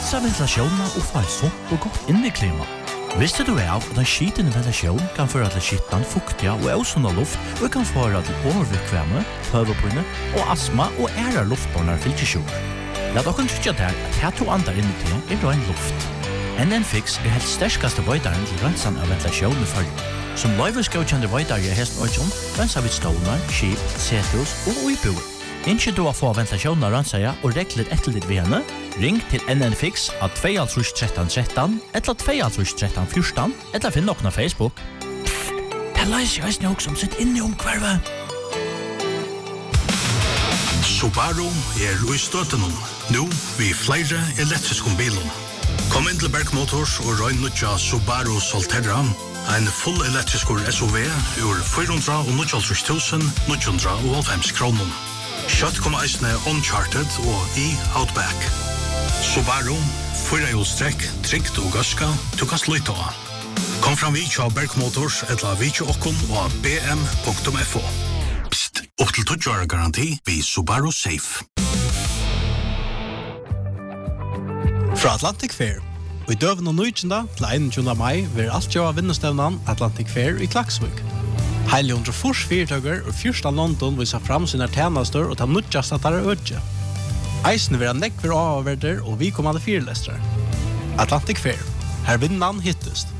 rensa ventilasjonen og få et sunt og godt inneklima. Visste du av at en skitende ventilasjon kan føre til skittan, fuktiga og ausunda luft og kan føre til overvikvemme, høvepinne og astma og ære luftbornar fylkesjord. Lat okken tryggja der at her to andar inni til rein luft. NN-Fix helt sterskaste vøydaren til rensan av ventilasjonen i følge. Som løyvesgaukjende vøydare i hesten øyjon, rensa vid stålar, skip, setus og uibuer. Innskje du å få ventilasjonen av rensaja og reglet etterlitt ved henne, ring til NN-Fix av 21313 eller 21314 eller finn noen av Facebook. Psst, det leiser jeg snakk som sitt inne omkvarvet. Subaru i støttenom, nå vi flere elektriske bilen. Kom inn til Berg Motors og røy nødja Subaru Solterra, en full elektrisk SUV ur 490.000 kroner. Kjøtt kommer eisne Uncharted og Outback. Subaru, 4-hjulstrekk, trygt og gaska, du kan sløyta av. Kom fram vi til Berg Motors eller vi til okkon og bm.fo. Psst, opp til 20 år garanti ved Subaru Safe. Fra Atlantic Fair. Og i døven og 19. til 21. mai vil alt gjøre vinnestevnen Atlantic Fair i Klaksvik. Heilig 140 fyrtøkker og fyrsta London viser fram sine tjenester og ta nødjast at det er ødje. Eisene vil ha nekver avverder og vi kommande fyrlestere. Atlantic Fair. Her vinnan hittest.